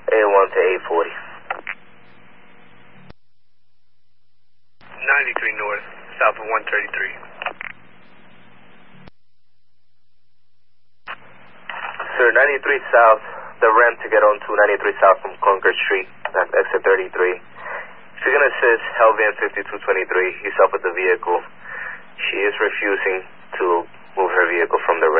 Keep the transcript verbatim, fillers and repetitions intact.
eight one to eight forty. ninety-three north, south of one thirty-three. Sir, ninety-three south, the ramp to get onto ninety-three south from Concord Street, that's exit thirty-three. If you're going to assist Helvian fifty-two twenty-three, he's up with the vehicle. She is refusing to move her vehicle from the ramp.